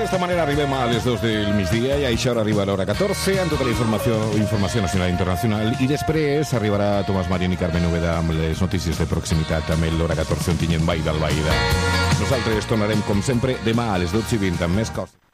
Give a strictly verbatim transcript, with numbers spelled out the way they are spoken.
d'aquesta manera arribem a les dos del migdia i a això arriba l'hora catorze amb tota la informació, informació nacional i internacional, i després arribarà Tomàs Marín i Carmen Úbeda amb les notícies de proximitat amb l'hora catorze on tinguem Vall d'Albaida. Nosaltres tornarem com sempre demà a les dotze i vint amb més coses.